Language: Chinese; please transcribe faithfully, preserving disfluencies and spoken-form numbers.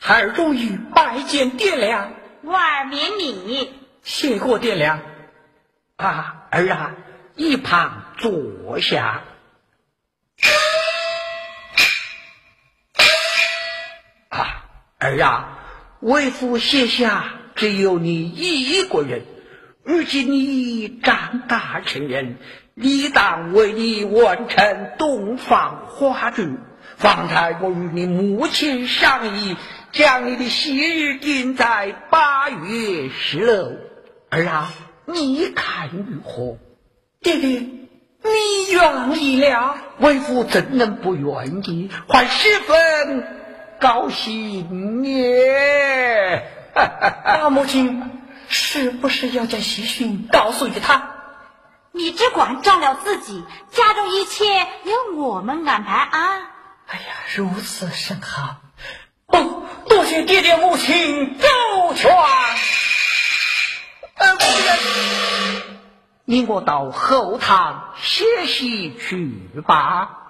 孩儿终于拜见爹娘。 娃儿免礼。 谢过爹娘。 啊，儿啊，一旁坐下。啊，儿啊，为父膝下只有你一个人，如今你长大成人，理当为你完成洞房花烛。方才我与你母亲商议，将你的喜日定在八月十六。儿啊，你看如何？ 爹爹，你愿意了？ 为父怎能不愿意？还十分高兴耶！ 啊，母亲，是不是要将喜讯告诉于他？ 你只管照料自己，家中一切由我们安排啊！ 哎呀，如此甚好！哦，多谢爹爹母亲周全。呃，夫人， 你我到后堂歇息去吧。